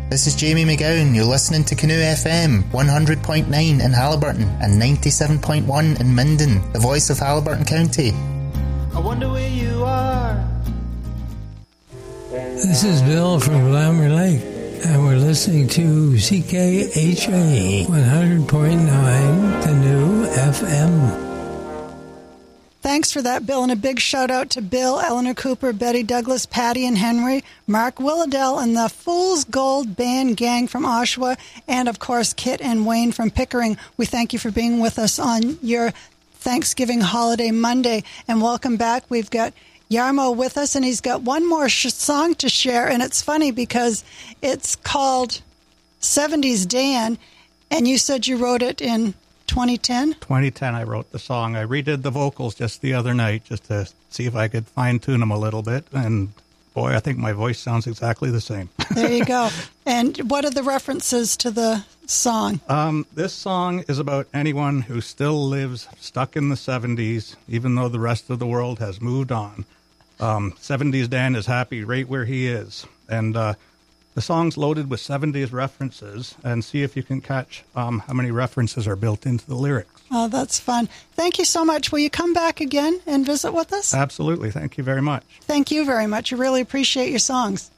This is Jamie McGowan. You're listening to Canoe FM, 100.9 in Haliburton and 97.1 in Minden, the voice of Haliburton County. I wonder where you are. This is Bill from Glamour Lake, and we're listening to CKHA 100.9 Canoe FM. Thanks for that, Bill, and a big shout-out to Bill, Eleanor Cooper, Betty Douglas, Patty and Henry, Mark Willadell, and the Fool's Gold Band Gang from Oshawa, and, of course, Kit and Wayne from Pickering. We thank you for being with us on your Thanksgiving holiday Monday, and welcome back. We've got Yarmo with us, and he's got one more song to share, and it's funny because it's called 70s Dan, and you said you wrote it in 2010? 2010, I wrote the song. I redid the vocals just the other night just to see if I could fine-tune them a little bit. And, boy, I think my voice sounds exactly the same. There you go. And what are the references to the song? This song is about anyone who still lives stuck in the 70s, even though the rest of the world has moved on. 70s Dan is happy right where he is. And the song's loaded with 70s references, and see if you can catch how many references are built into the lyrics. Oh, that's fun. Thank you so much. Will you come back again and visit with us? Absolutely. Thank you very much. Thank you very much. I really appreciate your songs.